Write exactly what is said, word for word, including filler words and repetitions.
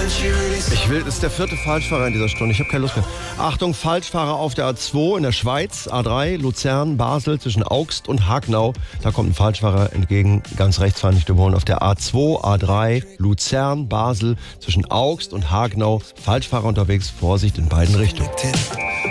Ich will, das ist der vierte Falschfahrer in dieser Stunde. Ich habe keine Lust mehr. Achtung, Falschfahrer auf der A zwei in der Schweiz, A drei, Luzern, Basel, zwischen Augst und Hagnau. Da kommt ein Falschfahrer entgegen, ganz rechts fahren, nicht überholen. Auf der A zwei, A drei, Luzern, Basel, zwischen Augst und Hagnau. Falschfahrer unterwegs, Vorsicht in beiden Richtungen.